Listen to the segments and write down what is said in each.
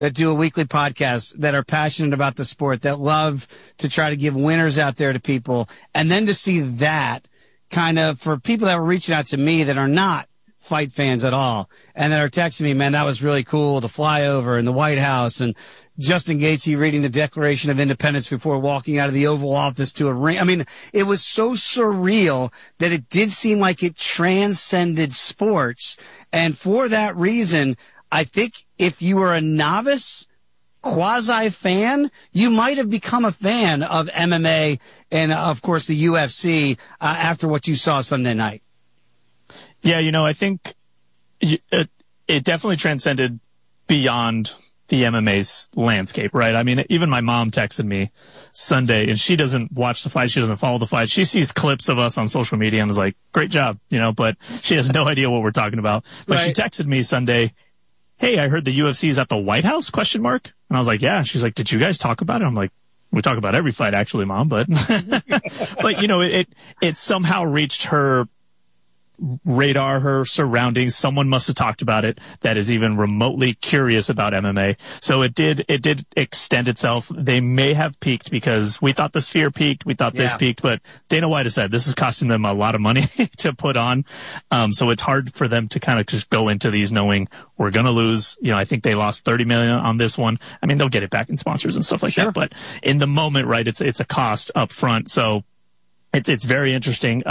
that do a weekly podcast that are passionate about the sport, that love to try to give winners out there to people. And then to see that kind of for people that were reaching out to me that are not fight fans at all and that are texting me, man, that was really cool. The flyover in the White House and Justin Gaethje reading the Declaration of Independence before walking out of the Oval Office to a ring. I mean, it was so surreal that it did seem like it transcended sports. And for that reason, I think if you were a novice quasi fan, you might have become a fan of MMA and, of course, the UFC after what you saw Sunday night. Yeah, I think it definitely transcended beyond the MMA's landscape, right? I mean, even my mom texted me Sunday, and she doesn't watch the fight. She doesn't follow the fight. She sees clips of us on social media and is like, great job, but she has no idea what we're talking about. But She texted me Sunday, hey, I heard the UFC is at the White House, ? And I was like, yeah. She's like, did you guys talk about it? I'm like, we talk about every fight, actually, Mom, but, but, it somehow reached her radar, her surroundings. Someone must have talked about it that is even remotely curious about MMA. So it did extend itself. They may have peaked because we thought the Sphere peaked. We thought this peaked, but Dana White has said this is costing them a lot of money to put on. So it's hard for them to kind of just go into these knowing we're going to lose. I think they lost $30 million on this one. I mean, they'll get it back in sponsors and stuff like that. But in the moment, right, it's a cost up front. So it's very interesting.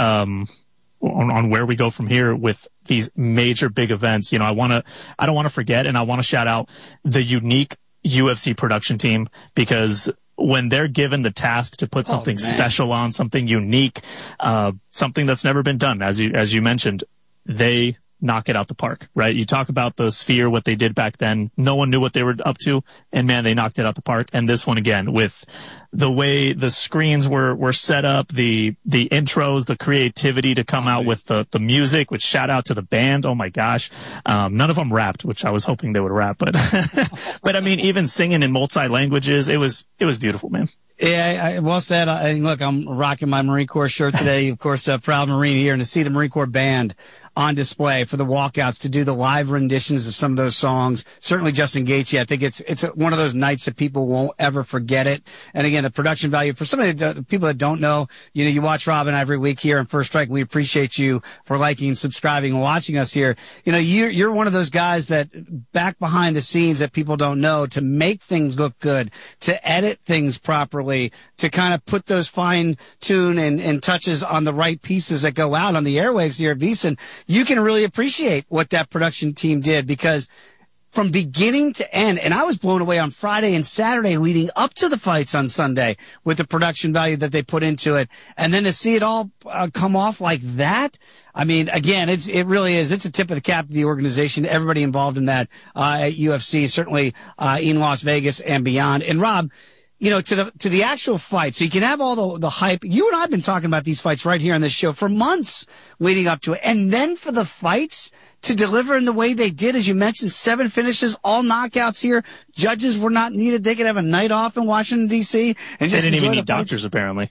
On where we go from here with these major big events. I don't want to forget, and I want to shout out the unique UFC production team, because when they're given the task to put something special on, something unique, something that's never been done, as you mentioned, they knock it out the park, right? You talk about the Sphere, what they did back then. No one knew what they were up to, and man, they knocked it out the park. And this one again, with the way the screens were set up, the intros, the creativity to come out with the music, which shout out to the band. Oh my gosh. None of them rapped, which I was hoping they would rap, but, but I mean, even singing in multi languages, it was beautiful, man. Yeah, well said. Look, I'm rocking my Marine Corps shirt today. Of course, proud Marine here, and to see the Marine Corps band on display for the walkouts to do the live renditions of some of those songs. Certainly Justin Gaethje, I think it's one of those nights that people won't ever forget it. And again, the production value for some of the people that don't know, you watch Rob and I every week here on First Strike. We appreciate you for liking, subscribing, and watching us here. You're one of those guys that back behind the scenes that people don't know, to make things look good, to edit things properly, to kind of put those fine tune and touches on the right pieces that go out on the airwaves here at VSiN. You can really appreciate what that production team did, because from beginning to end, and I was blown away on Friday and Saturday leading up to the fights on Sunday with the production value that they put into it. And then to see it all come off like that. I mean, again, it really is. It's a tip of the cap to the organization, everybody involved in that, at UFC, certainly, in Las Vegas and beyond. And Rob, to the actual fight, so you can have all the hype. You and I have been talking about these fights right here on this show for months leading up to it. And then for the fights to deliver in the way they did, as you mentioned, 7 finishes, all knockouts here. Judges were not needed. They could have a night off in Washington, D.C. and just they didn't even need fights. Doctors, apparently.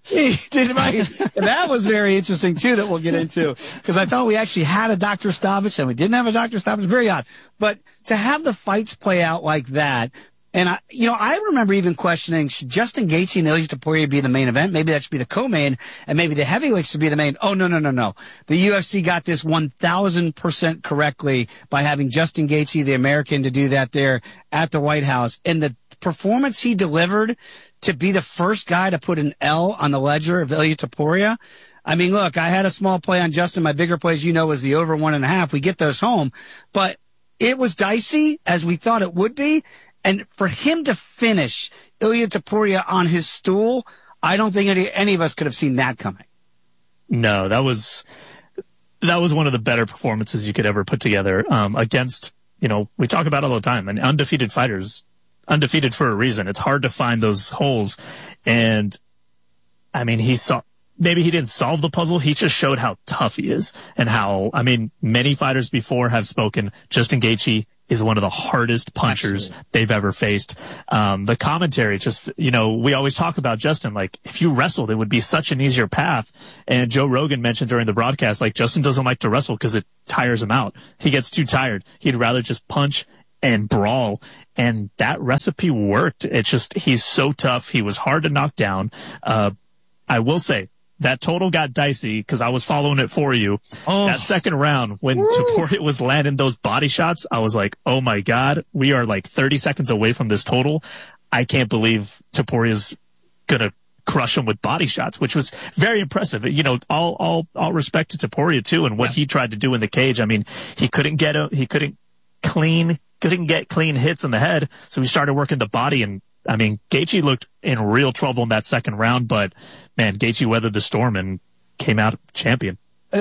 That was very interesting, too, that we'll get into. Because I thought we actually had a doctor stoppage, and we didn't have a doctor stoppage. Very odd. But to have the fights play out like that, and I remember even questioning, should Justin Gaethje and Ilia Topuria be the main event? Maybe that should be the co-main, and maybe the heavyweights should be the main. Oh, no. The UFC got this 1,000% correctly by having Justin Gaethje, the American, to do that there at the White House. And the performance he delivered to be the first guy to put an L on the ledger of Ilia Topuria. I mean, look, I had a small play on Justin. My bigger play, as you know, was the over 1.5. We get those home. But it was dicey, as we thought it would be. And for him to finish Ilia Topuria on his stool, I don't think any of us could have seen that coming. No, that was one of the better performances you could ever put together, against, we talk about it all the time, and undefeated fighters, undefeated for a reason. It's hard to find those holes. And I mean, maybe he didn't solve the puzzle. He just showed how tough he is, and how, many fighters before have spoken. Justin Gaethje is one of the hardest punchers they've ever faced. The commentary just, we always talk about Justin, like, if you wrestled, it would be such an easier path. And Joe Rogan mentioned during the broadcast, like, Justin doesn't like to wrestle because it tires him out. He gets too tired. He'd rather just punch and brawl. And that recipe worked. It's just, he's so tough. He was hard to knock down. I will say, that total got dicey because I was following it for you. Oh. That second round, when Topuria was landing those body shots, I was like, oh my God, we are like 30 seconds away from this total. I can't believe Topuria's gonna crush him with body shots, which was very impressive. You know, all respect to Topuria too, and what he tried to do in the cage. I mean, he couldn't get clean hits in the head, so he started working the body, and I mean, Gaethje looked in real trouble in that second round, but man, Gaethje weathered the storm and came out champion.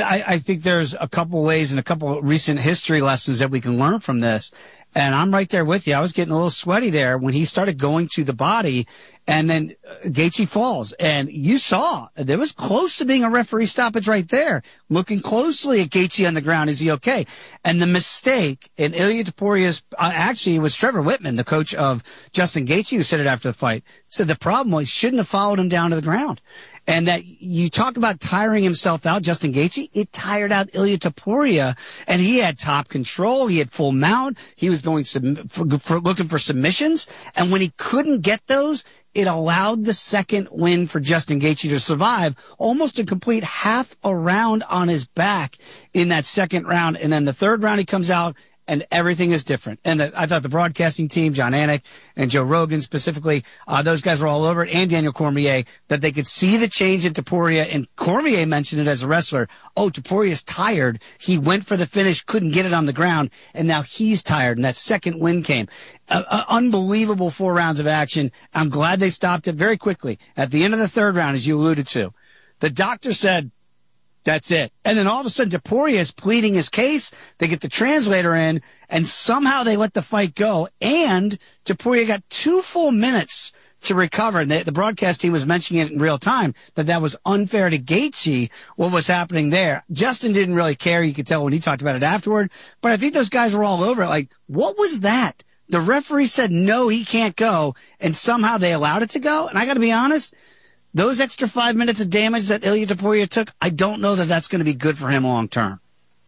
I think there's a couple ways and a couple of recent history lessons that we can learn from this. And I'm right there with you. I was getting a little sweaty there when he started going to the body, and then Gaethje falls. And you saw there was close to being a referee stoppage right there, looking closely at Gaethje on the ground. Is he okay? And the mistake in Ilia Topuria's, actually it was Trevor Whitman, the coach of Justin Gaethje, who said it after the fight, said the problem was he shouldn't have followed him down to the ground. And that you talk about tiring himself out, Justin Gaethje, it tired out Ilia Topuria, and he had top control. He had full mount. He was going looking for submissions. And when he couldn't get those, it allowed the second win for Justin Gaethje to survive almost a complete half a round on his back in that second round. And then the third round, he comes out, and everything is different. And I thought the broadcasting team, John Anik and Joe Rogan specifically, those guys were all over it, and Daniel Cormier, that they could see the change in Topuria. And Cormier mentioned it as a wrestler. Oh, Topuria's tired. He went for the finish, couldn't get it on the ground, and now he's tired. And that second win came. Unbelievable 4 rounds of action. I'm glad they stopped it very quickly. At the end of the third round, as you alluded to, the doctor said, that's it. And then all of a sudden, Topuria is pleading his case. They get the translator in, and somehow they let the fight go. And Topuria got 2 full minutes to recover. And the broadcast team was mentioning it in real time, that was unfair to Gaethje, what was happening there. Justin didn't really care. You could tell when he talked about it afterward. But I think those guys were all over it. Like, what was that? The referee said, no, he can't go. And somehow they allowed it to go. And I got to be honest, those extra 5 minutes of damage that Ilia Topuria took, I don't know that that's going to be good for him long term.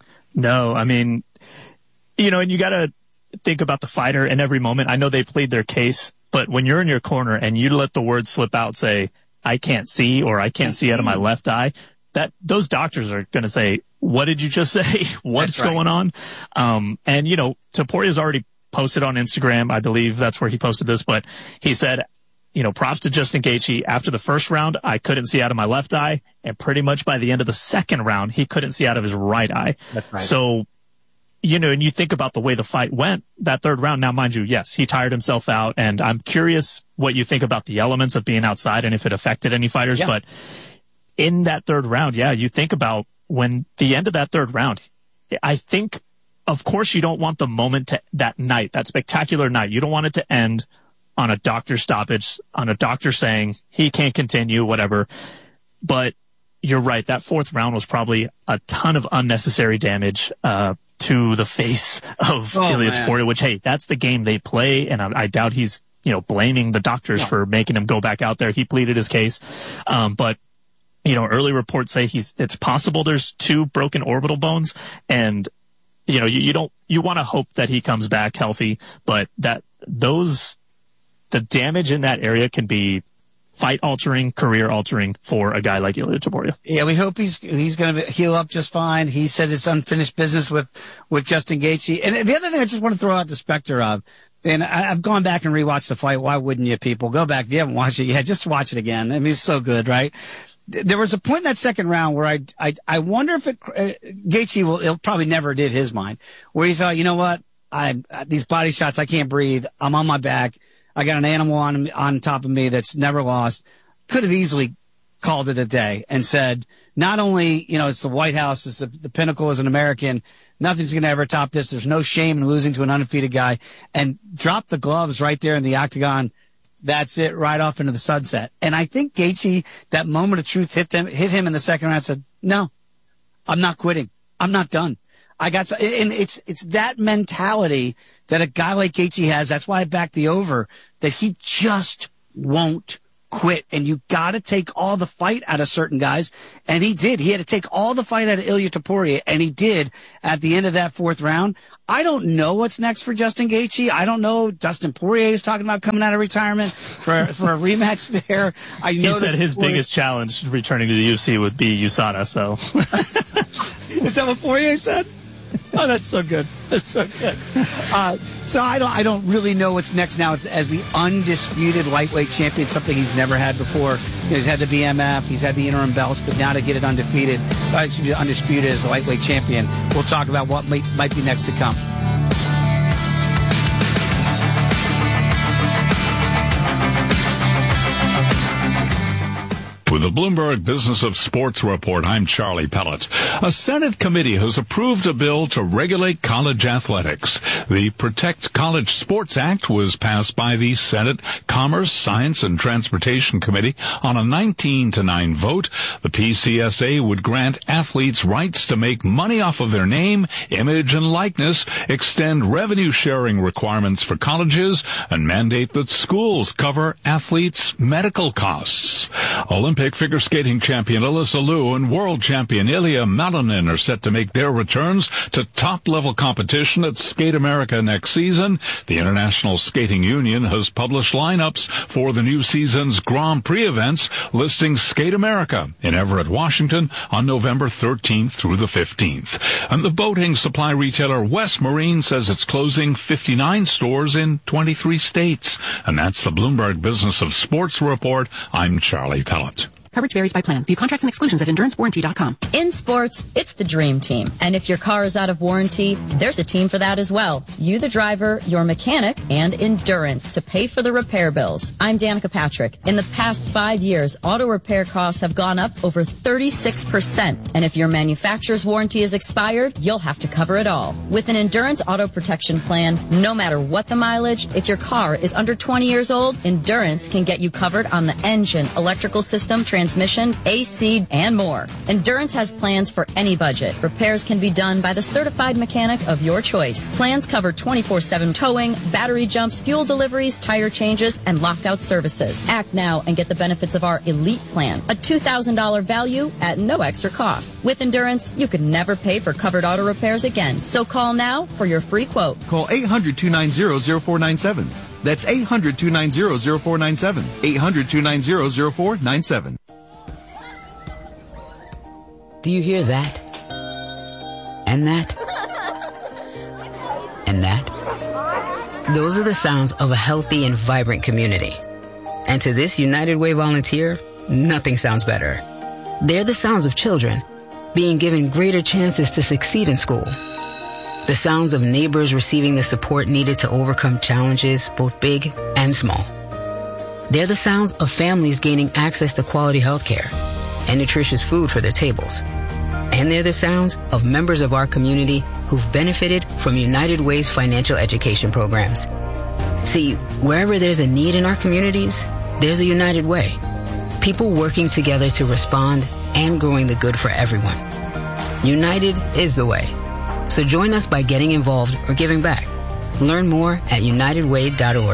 No, I mean, you know, and you got to think about the fighter in every moment. I know they plead their case, but when you're in your corner and you let the word slip out, say, I can't see, or I can't see out of my left eye, that those doctors are going to say, what did you just say? What's going on? And, you know, Topuria's already posted on Instagram. I believe that's where he posted this, but he said, you know, props to Justin Gaethje. After the first round, I couldn't see out of my left eye, and pretty much by the end of the second round, he couldn't see out of his right eye. That's right. So, you know, and you think about the way the fight went, that third round, now mind you, yes, he tired himself out, and I'm curious what you think about the elements of being outside and if it affected any fighters, but in that third round, you think about when the end of that third round, I think, of course, you don't want the moment to that night, that spectacular night, you don't want it to end on a doctor stoppage, on a doctor saying he can't continue, whatever. But you're right. That fourth round was probably a ton of unnecessary damage to the face of Ilia Topuria, which, hey, that's the game they play. And I doubt he's, you know, blaming the doctors for making him go back out there. He pleaded his case. But, you know, early reports say it's possible there's 2 broken orbital bones. And, you know, you want to hope that he comes back healthy, but the damage in that area can be fight-altering, career-altering for a guy like Ilia Topuria. Yeah, we hope he's going to heal up just fine. He said it's unfinished business with Justin Gaethje. And the other thing I just want to throw out the specter of, and I've gone back and rewatched the fight. Why wouldn't you, people? Go back. If you haven't watched it yet, just watch it again. I mean, it's so good, right? There was a point in that second round where I wonder if Gaethje he'll probably never did his mind, where he thought, you know what? These body shots, I can't breathe. I'm on my back. I got an animal on top of me that's never lost. Could have easily called it a day and said, not only, you know, it's the White House, it's the pinnacle as an American, nothing's going to ever top this. There's no shame in losing to an undefeated guy, and drop the gloves right there in the octagon. That's it, right off into the sunset. And I think Gaethje, that moment of truth hit him in the second round, said, no, I'm not quitting. I'm not done. And it's that mentality that a guy like Gaethje has. That's why I backed the over, that he just won't quit. And you got to take all the fight out of certain guys. And he did. He had to take all the fight out of Ilya Topuria, and he did at the end of that fourth round. I don't know what's next for Justin Gaethje. I don't know. Dustin Poirier is talking about coming out of retirement for a rematch there. He said his biggest challenge returning to the UFC would be USADA. So is that what Poirier said? Oh, that's so good. That's so good. So I don't really know what's next now as the undisputed lightweight champion, something he's never had before. He's had the BMF, he's had the interim belts, but now to get it undisputed as the lightweight champion, we'll talk about what might be next to come. With the Bloomberg Business of Sports Report, I'm Charlie Pellet. A Senate committee has approved a bill to regulate college athletics. The Protect College Sports Act was passed by the Senate Commerce, Science, and Transportation Committee on a 19-9 vote. The PCSA would grant athletes rights to make money off of their name, image, and likeness, extend revenue-sharing requirements for colleges, and mandate that schools cover athletes' medical costs. Olympic figure skating champion Alyssa Liu and world champion Ilya Malinin are set to make their returns to top-level competition at Skate America next season. The International Skating Union has published lineups for the new season's Grand Prix events, listing Skate America in Everett, Washington on November 13th through the 15th. And the boating supply retailer West Marine says it's closing 59 stores in 23 states. And that's the Bloomberg Business of Sports Report. I'm Charlie Pellet. Coverage varies by plan. View contracts and exclusions at endurancewarranty.com. In sports, it's the dream team. And if your car is out of warranty, there's a team for that as well. You, the driver, your mechanic, and Endurance to pay for the repair bills. I'm Danica Patrick. In the past 5 years, auto repair costs have gone up over 36%. And if your manufacturer's warranty is expired, you'll have to cover it all. With an Endurance auto protection plan, no matter what the mileage, if your car is under 20 years old, Endurance can get you covered on the engine, electrical system, transmission, AC, and more. Endurance has plans for any budget. Repairs can be done by the certified mechanic of your choice. Plans cover 24/7 towing, battery jumps, fuel deliveries, tire changes, and lockout services. Act now and get the benefits of our Elite Plan, a $2,000 value at no extra cost. With Endurance, you could never pay for covered auto repairs again. So call now for your free quote. Call 800-290-0497. That's 800-290-0497. 800-290-0497. Do you hear that? And that? And that? Those are the sounds of a healthy and vibrant community. And to this United Way volunteer, nothing sounds better. They're the sounds of children being given greater chances to succeed in school. The sounds of neighbors receiving the support needed to overcome challenges, both big and small. They're the sounds of families gaining access to quality health care and nutritious food for their tables. And they're the sounds of members of our community who've benefited from United Way's financial education programs. See, wherever there's a need in our communities, there's a United Way. People working together to respond and growing the good for everyone. United is the way. So join us by getting involved or giving back. Learn more at unitedway.org.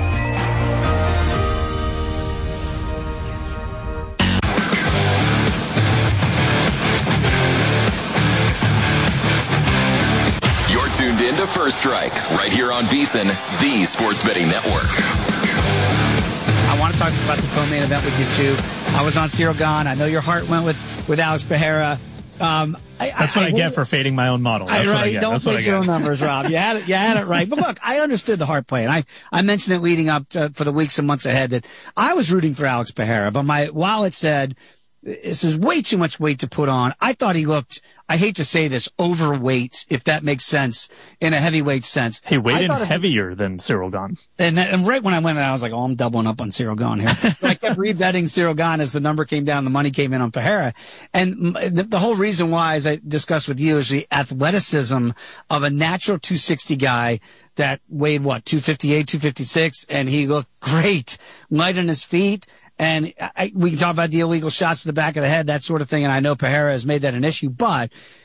You're tuned in to First Strike, right here on VSiN, the Sports Betting Network. I want to talk about the co-main event with you, too. I was on Cyril Gahn. I know your heart went with Alex Pereira. That's what I get for fading my own model. That's what I get. Don't fade your own numbers, Rob. You had it right. But look, I understood the heart play, and I mentioned it leading up for the weeks and months ahead that I was rooting for Alex Pereira. But my wallet said this is way too much weight to put on. I thought he looked, I hate to say this, overweight, if that makes sense, in a heavyweight sense. He weighed in heavier than Cyril Gahn. And right when I went, I was like, oh, I'm doubling up on Cyril Gahn here. So I kept rebetting Cyril Gahn as the number came down, the money came in on Pereira. And the whole reason why, as I discussed with you, is the athleticism of a natural 260 guy that weighed, 258, 256, and he looked great, light on his feet. And we can talk about the illegal shots to the back of the head, that sort of thing. And I know Pereira has made that an issue, but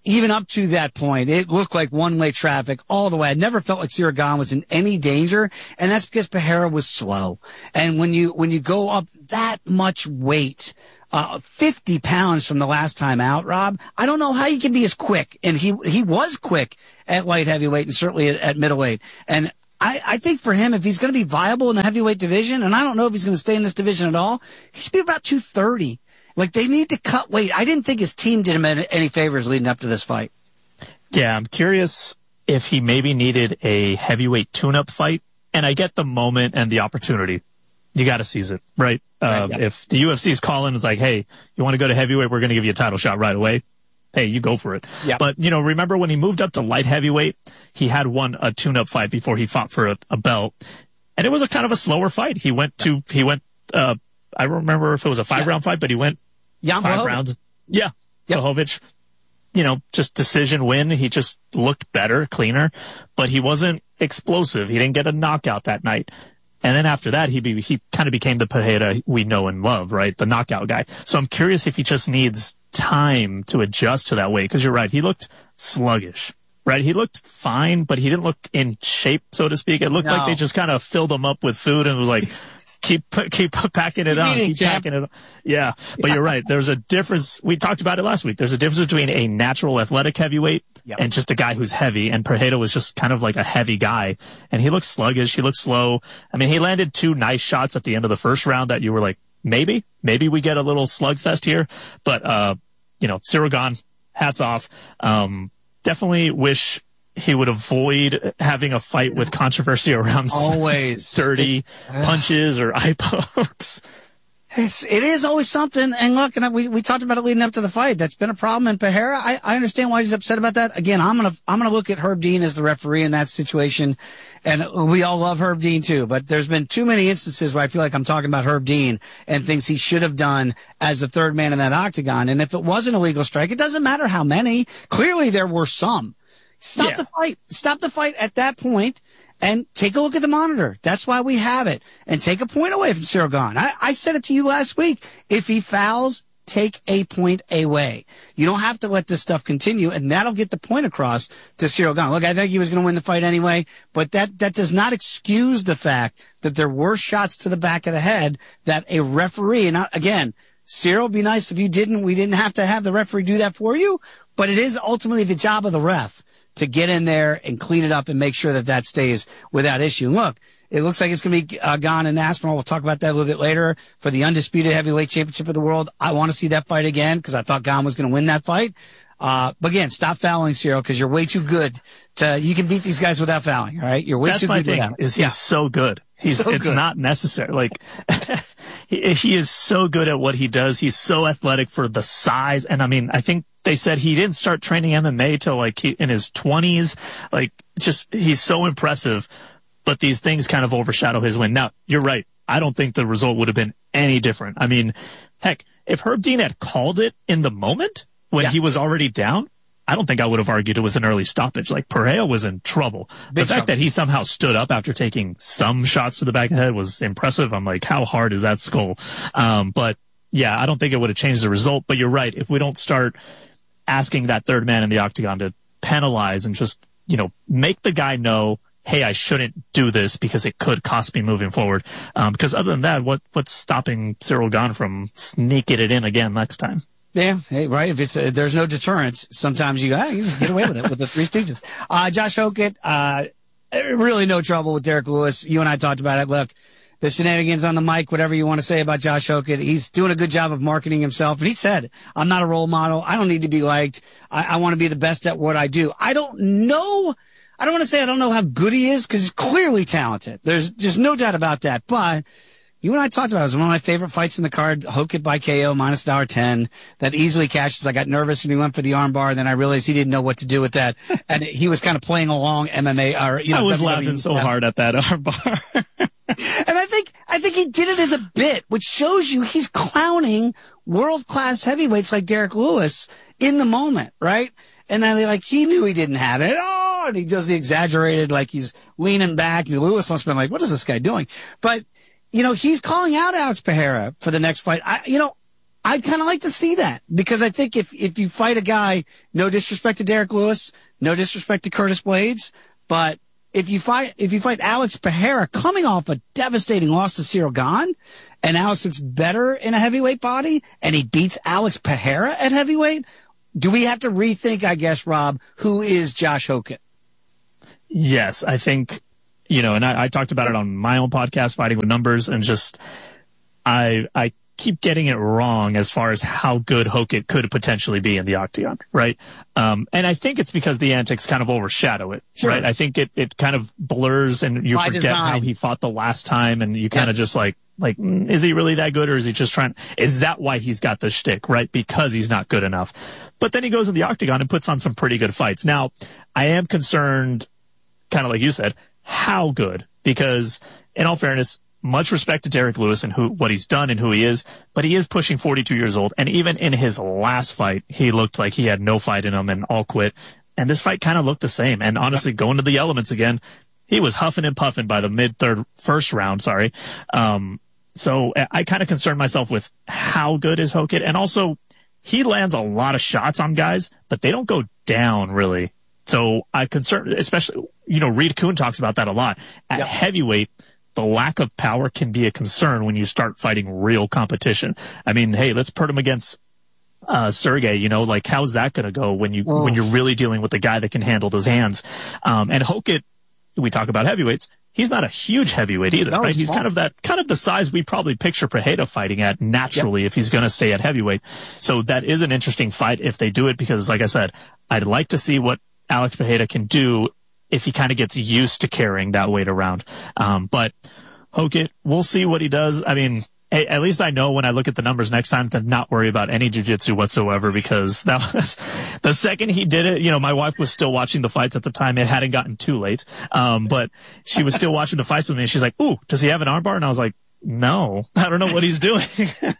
even up to that point, it looked like one-way traffic all the way. I never felt like Cyril Gahn was in any danger, and that's because Pereira was slow. And when you go up that much weight, 50 pounds from the last time out, Rob, I don't know how you can be as quick. And he was quick at light heavyweight and certainly at middleweight. And I think for him, if he's going to be viable in the heavyweight division, and I don't know if he's going to stay in this division at all, he should be about 230. Like, they need to cut weight. I didn't think his team did him any favors leading up to this fight. Yeah, I'm curious if he maybe needed a heavyweight tune-up fight. And I get the moment and the opportunity. You got to seize it, right? If the UFC's calling, it's like, hey, you want to go to heavyweight? We're going to give you a title shot right away. Hey, you go for it. Yeah. But, remember when he moved up to light heavyweight, he had won a tune-up fight before he fought for a belt. And it was a kind of a slower fight. I don't remember if it was a 5-round fight, but he went 5 rounds. Yeah. Blachowicz, just decision win. He just looked better, cleaner, but he wasn't explosive. He didn't get a knockout that night. And then after that, he kind of became the Pereira we know and love, right? The knockout guy. So I'm curious if he just needs time to adjust to that weight. Cause you're right. He looked sluggish, right? He looked fine, but he didn't look in shape, so to speak. It looked like they just kind of filled him up with food and was like, keep packing it on. Keep packing it on. Yeah. But you're right. There's a difference. We talked about it last week. There's a difference between a natural athletic heavyweight and just a guy who's heavy. And Pereira was just kind of like a heavy guy. And he looked sluggish. He looked slow. I mean, he landed 2 nice shots at the end of the first round that you were like, maybe we get a little slugfest here. But, Cyril Gahn, hats off. Definitely wish he would avoid having a fight with controversy around always dirty punches or eye pokes. It is always something. And look, and we talked about it leading up to the fight. That's been a problem in Pereira. I understand why he's upset about that. Again, I'm gonna look at Herb Dean as the referee in that situation. And we all love Herb Dean too, but there's been too many instances where I feel like I'm talking about Herb Dean and things he should have done as the third man in that octagon. And if it was an illegal strike, it doesn't matter how many. Clearly there were some. Stop the fight. Stop the fight at that point and take a look at the monitor. That's why we have it. And take a point away from Cyril Gahn. I said it to you last week. If he fouls, take a point away. You don't have to let this stuff continue, and that'll get the point across to Cyril Gahn. Look, I think he was going to win the fight anyway, but that does not excuse the fact that there were shots to the back of the head that a referee, and again, Cyril, be nice if you didn't. We didn't have to have the referee do that for you, but it is ultimately the job of the ref to get in there and clean it up and make sure that stays without issue. Look, it looks like it's going to be Gahn and Aspinall. We'll talk about that a little bit later for the undisputed heavyweight championship of the world. I want to see that fight again because I thought Gahn was going to win that fight. But again, stop fouling, Cyril, because you're way too good you can beat these guys without fouling, all right? You're way too good without. He's so good. It's not necessary. Like, he is so good at what he does. He's so athletic for the size. And I mean, I think they said he didn't start training MMA till in his 20s. Like, he's so impressive, but these things kind of overshadow his win. Now, you're right. I don't think the result would have been any different. I mean, heck, if Herb Dean had called it in the moment when he was already down, I don't think I would have argued it was an early stoppage. Like, Pereira was in trouble. The fact that he somehow stood up after taking some shots to the back of the head was impressive. I'm like, how hard is that skull? But yeah, I don't think it would have changed the result. But you're right. If we don't start asking that third man in the octagon to penalize and just, make the guy know, hey, I shouldn't do this because it could cost me moving forward. Because other than that, what's stopping Cyril Gahn from sneaking it in again next time? Yeah, hey, right. If it's there's no deterrence, sometimes you just get away with it with the Three Stooges. Josh Hokett, really no trouble with Derek Lewis. You and I talked about it. Look, the shenanigans on the mic, whatever you want to say about Josh Hokett, he's doing a good job of marketing himself. And he said, I'm not a role model. I don't need to be liked. I want to be the best at what I do. I don't want to say I don't know how good he is because he's clearly talented. There's no doubt about that. But you and I talked about it. It was one of my favorite fights in the card. Hokett by KO minus $1.10. That easily cashes. I got nervous when he went for the armbar, and then I realized he didn't know what to do with that. And he was kind of playing along MMA. I was laughing so hard at that armbar. And I think he did it as a bit, which shows you he's clowning world-class heavyweights like Derek Lewis in the moment, right? And then he knew he didn't have it. Oh, and he does the exaggerated, like he's leaning back. Lewis must have been like, what is this guy doing? But, he's calling out Alex Pereira for the next fight. I'd kind of like to see that, because I think if you fight a guy, no disrespect to Derek Lewis, no disrespect to Curtis Blades, but if you fight Alex Pereira coming off a devastating loss to Cyril Gahn, and Alex looks better in a heavyweight body, and he beats Alex Pereira at heavyweight, do we have to rethink, I guess, Rob, who is Josh Hokett? Yes, I think, and I talked about it on my own podcast, Fighting with Numbers, and just I keep getting it wrong as far as how good Hokett could potentially be in the octagon, right? And I think it's because the antics kind of overshadow it, sure. right? I think it kind of blurs, and you forget how he fought the last time, and you kind of just like, is he really that good, or is he just is that why he's got the shtick, right? Because he's not good enough. But then he goes in the octagon and puts on some pretty good fights. Now, I am concerned, kind of like you said, how good, because in all fairness, much respect to Derek Lewis and what he's done and who he is, but he is pushing 42 years old. And even in his last fight, he looked like he had no fight in him and all quit. And this fight kind of looked the same. And honestly, going to the elements again, he was huffing and puffing by the first round. So I kind of concern myself with how good is Hokett. And also, he lands a lot of shots on guys, but they don't go down really. So I concern, especially, Reed Kuhn talks about that a lot. At heavyweight, the lack of power can be a concern when you start fighting real competition. I mean, hey, let's put him against Sergey, how's that going to go when you're really dealing with a guy that can handle those hands? And Hokett, we talk about heavyweights, he's not a huge heavyweight either, right? He's kind of the size we probably picture Pereira fighting at naturally if he's going to stay at heavyweight. So that is an interesting fight if they do it, because like I said, I'd like to see what Alex Pereira can do if he kind of gets used to carrying that weight around. But Hokett, we'll see what he does. I mean, hey, at least I know when I look at the numbers next time to not worry about any jiu-jitsu whatsoever, because that was the second he did it. My wife was still watching the fights at the time. It hadn't gotten too late. But she was still watching the fights with me, and she's like, "Ooh, does he have an armbar?" And I was like, "No, I don't know what he's doing." I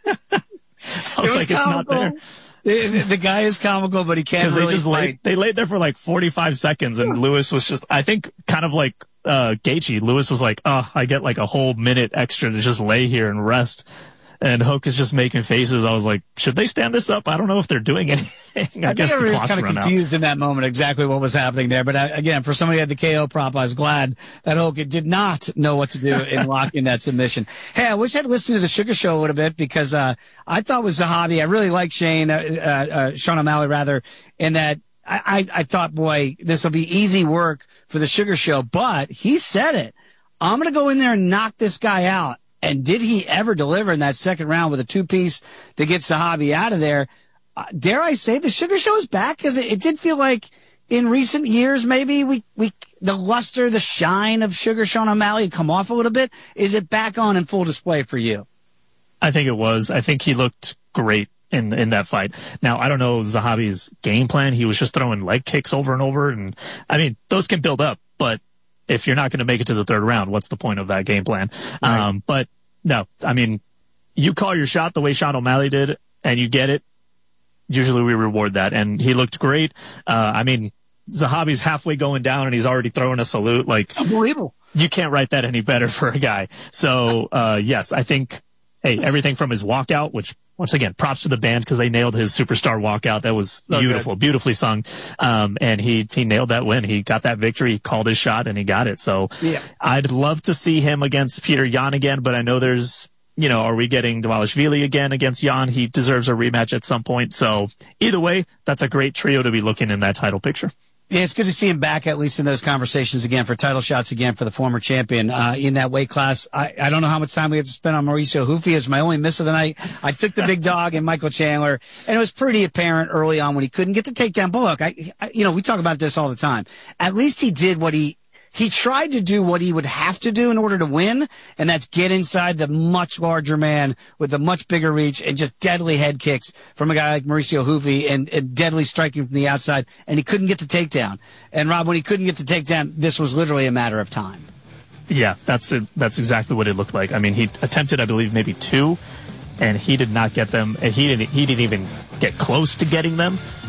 was like, "It's not there." The guy is comical, but he can't really fight. They laid there for like 45 seconds, and Lewis was just, I think, kind of like Gaethje. Lewis was like, I get like a whole minute extra to just lay here and rest. And Hoke is just making faces. I was like, should they stand this up? I don't know if they're doing anything. I guess the clock's run out. I was kind of confused in that moment exactly what was happening there. But again, for somebody who had the KO prop, I was glad that Hoke did not know what to do in locking that submission. Hey, I wish I'd listened to the Sugar Show a little bit, because I thought with Zahabi, I really like Sean O'Malley rather, in that I thought, boy, this will be easy work for the Sugar Show. But he said it. I'm going to go in there and knock this guy out. And did he ever deliver in that second round with a two-piece to get Zahabi out of there? Dare I say the Sugar Show is back? Because it did feel like in recent years maybe the luster, the shine of Sean O'Malley had come off a little bit. Is it back on in full display for you? I think it was. I think he looked great in that fight. Now, I don't know Zahabi's game plan. He was just throwing leg kicks over and over. And I mean, those can build up, but if you're not going to make it to the third round, what's the point of that game plan? Right. But no, I mean, you call your shot the way Sean O'Malley did and you get it. Usually we reward that. And he looked great. I mean, Zahabi's halfway going down and he's already throwing a salute. Like, unbelievable. You can't write that any better for a guy. So, yes, I think, hey, everything from his walkout, which once again, props to the band because they nailed his superstar walkout. That was beautiful, beautifully sung. And he nailed that win. He got that victory. He called his shot and he got it. So yeah. I'd love to see him against Peter Yan again, but I know there's, are we getting Dvalishvili again against Yan? He deserves a rematch at some point. So either way, that's a great trio to be looking in that title picture. Yeah, it's good to see him back, at least in those conversations again, for title shots again for the former champion in that weight class. I don't know how much time we have to spend on Mauricio Hufi as my only miss of the night. I took the big dog and Michael Chandler, and it was pretty apparent early on when he couldn't get the takedown. But look, we talk about this all the time. At least he did what he tried to do what he would have to do in order to win, and that's get inside the much larger man with a much bigger reach and just deadly head kicks from a guy like Mauricio Hufi and deadly striking from the outside, and he couldn't get the takedown. And Rob, when he couldn't get the takedown, this was literally a matter of time. Yeah, that's exactly what it looked like. I mean, he attempted, I believe, maybe two, and he did not get them. And he didn't even get close to getting them.